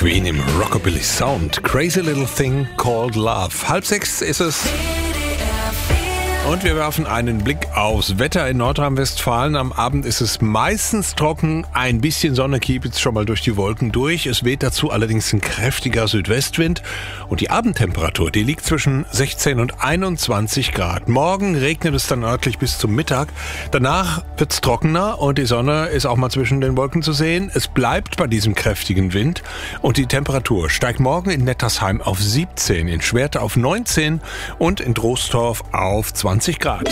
Queen im Rockabilly Sound. Crazy Little Thing Called Love. 5:30 ist es. Und wir werfen einen Blick aufs Wetter in Nordrhein-Westfalen. Am Abend ist es meistens trocken. Ein bisschen Sonne kiepelt schon mal durch die Wolken durch. Es weht dazu allerdings ein kräftiger Südwestwind. Und die Abendtemperatur, die liegt zwischen 16 und 21 Grad. Morgen regnet es dann örtlich bis zum Mittag. Danach wird es trockener und die Sonne ist auch mal zwischen den Wolken zu sehen. Es bleibt bei diesem kräftigen Wind. Und die Temperatur steigt morgen in Nettersheim auf 17, in Schwerte auf 19 und in Troisdorf auf 20 Grad.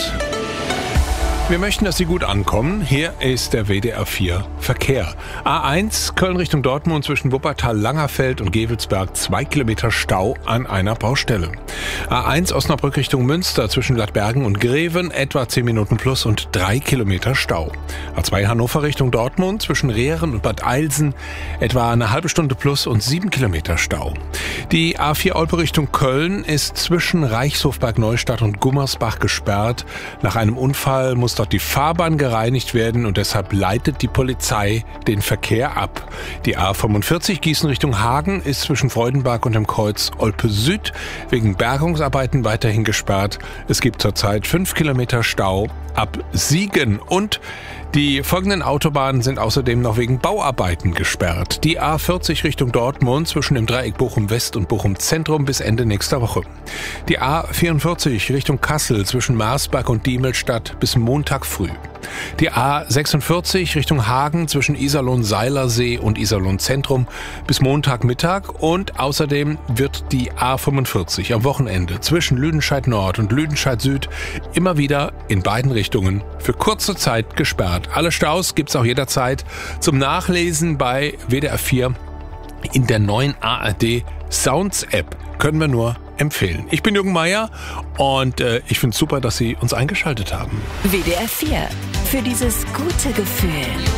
Wir möchten, dass Sie gut ankommen. Hier ist der WDR 4 Verkehr. A1 Köln Richtung Dortmund zwischen Wuppertal, Langerfeld und Gevelsberg 2 Kilometer Stau an einer Baustelle. A1 Osnabrück Richtung Münster zwischen Lattbergen und Greven etwa 10 Minuten plus und 3 Kilometer Stau. A2 Hannover Richtung Dortmund zwischen Rehren und Bad Eilsen etwa eine halbe Stunde plus und 7 Kilometer Stau. Die A4 Olpe Richtung Köln ist zwischen Reichshofberg Neustadt und Gummersbach gesperrt. Nach einem Unfall muss dort die Fahrbahn gereinigt werden und deshalb leitet die Polizei den Verkehr ab. Die A45 Gießen Richtung Hagen ist zwischen Freudenberg und dem Kreuz Olpe Süd wegen Bergungsarbeiten weiterhin gesperrt. Es gibt zurzeit 5 Kilometer Stau ab Siegen und die folgenden Autobahnen sind außerdem noch wegen Bauarbeiten gesperrt. Die A40 Richtung Dortmund zwischen dem Dreieck Bochum West und Bochum Zentrum bis Ende nächster Woche. Die A44 Richtung Kassel zwischen Marsberg und Diemelstadt bis Montag früh. Die A46 Richtung Hagen zwischen Iserlohn-Seilersee und Iserlohn-Zentrum bis Montagmittag und außerdem wird die A45 am Wochenende zwischen Lüdenscheid-Nord und Lüdenscheid-Süd immer wieder in beiden Richtungen für kurze Zeit gesperrt. Alle Staus gibt's auch jederzeit zum Nachlesen bei WDR 4 in der neuen ARD Sounds App. Können wir nur empfehlen. Ich bin Jürgen Meier und ich finde es super, dass Sie uns eingeschaltet haben. WDR 4. Für dieses gute Gefühl.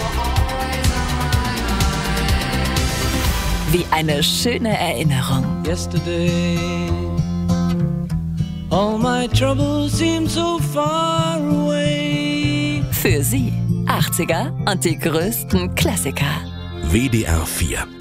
Wie eine schöne Erinnerung. Yesterday, all my troubles seem so far away. Für Sie 80er und die größten Klassiker. WDR 4